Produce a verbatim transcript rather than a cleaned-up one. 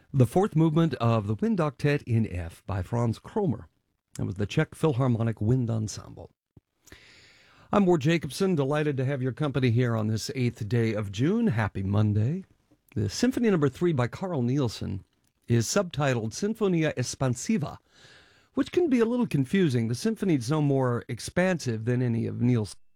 The fourth movement of the Wind Octet in F by Franz Kromer. That was the Czech Philharmonic Wind Ensemble. I'm Ward Jacobson, delighted to have your company here on this eighth day of June. Happy Monday. The Symphony Number Three by Carl Nielsen is subtitled Sinfonia Espansiva, which can be a little confusing. The symphony is no more expansive than any of Nielsen's